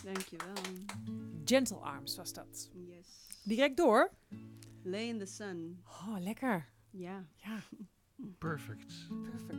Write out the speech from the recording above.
Dankjewel. Gentle Arms was dat. Yes. Direct door. Lay in the sun. Oh, lekker. Ja. Ja, Perfect. perfect.